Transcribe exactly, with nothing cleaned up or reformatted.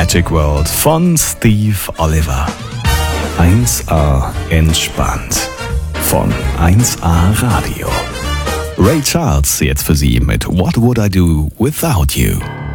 Magic World von Steve Oliver. eins A entspannt von eins A Radio. Ray Charles jetzt für Sie mit What Would I Do Without You?